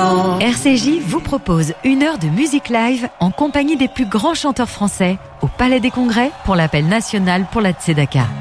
RCJ vous propose 1 heure de musique live en compagnie des plus grands chanteurs français au Palais des Congrès pour l'appel national pour la Tzedaka.